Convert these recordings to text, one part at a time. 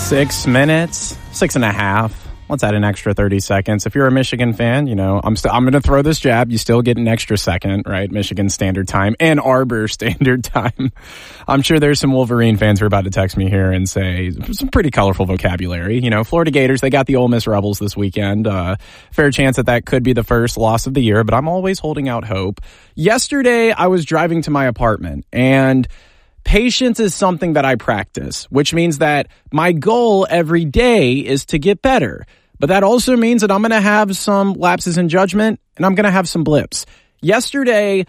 6 minutes, 6.5. Let's add an extra 30 seconds. If you're a Michigan fan, you know, I'm going to throw this jab. You still get an extra second, right? Michigan Standard Time, Ann Arbor Standard Time. I'm sure there's some Wolverine fans who are about to text me here and say some pretty colorful vocabulary. You know, Florida Gators, they got the Ole Miss Rebels this weekend. Fair chance that could be the first loss of the year, but I'm always holding out hope. Yesterday, I was driving to my apartment, and patience is something that I practice, which means that my goal every day is to get better. But that also means that I'm going to have some lapses in judgment, and I'm going to have some blips. Yesterday,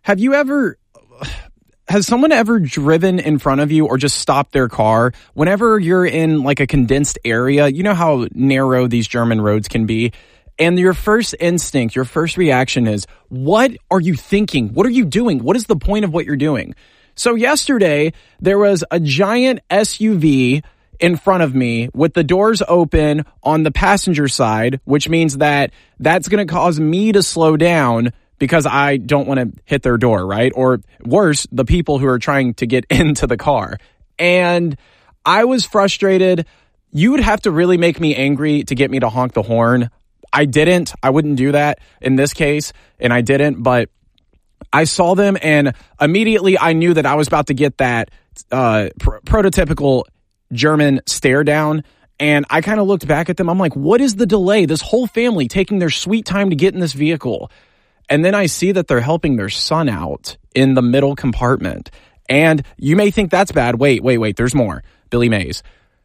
has someone ever driven in front of you or just stopped their car? Whenever you're in like a condensed area, you know how narrow these German roads can be? And your first instinct, your first reaction is, what are you thinking? What are you doing? What is the point of what you're doing? So yesterday, there was a giant SUV in front of me with the doors open on the passenger side, which means that that's going to cause me to slow down because I don't want to hit their door, right? Or worse, the people who are trying to get into the car. And I was frustrated. You would have to really make me angry to get me to honk the horn. I didn't. I wouldn't do that in this case, and I didn't, but I saw them, and immediately I knew that I was about to get that prototypical German stare down, and I kind of looked back at them. I'm like, what is the delay? This whole family taking their sweet time to get in this vehicle. And then I see that they're helping their son out in the middle compartment. And you may think that's bad. Wait. There's more. Billy Mays.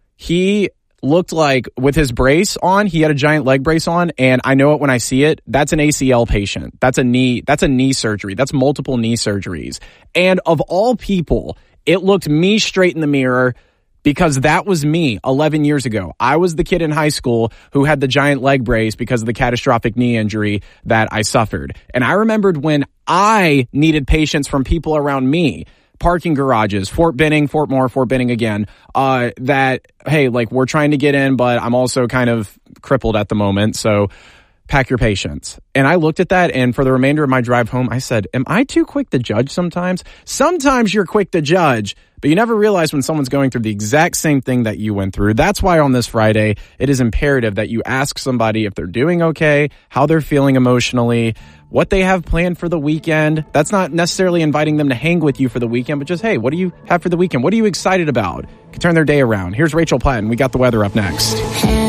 He looked like with his brace on, he had a giant leg brace on, and I know it when I see it. That's an ACL patient. That's a knee surgery. That's multiple knee surgeries. And of all people, it looked me straight in the mirror because that was me 11 years ago. I was the kid in high school who had the giant leg brace because of the catastrophic knee injury that I suffered. And I remembered when I needed patience from people around me. Parking garages, Fort Benning again, that, hey, like, we're trying to get in, but I'm also kind of crippled at the moment, so pack your patience. And I looked at that, and for the remainder of my drive home, I said, am I too quick to judge sometimes? Sometimes you're quick to judge, but you never realize when someone's going through the exact same thing that you went through. That's why on this Friday, it is imperative that you ask somebody if they're doing okay, how they're feeling emotionally, what they have planned for the weekend. That's not necessarily inviting them to hang with you for the weekend, but just, hey, what do you have for the weekend? What are you excited about? Can turn their day around. Here's Rachel Platten. We got the weather up next.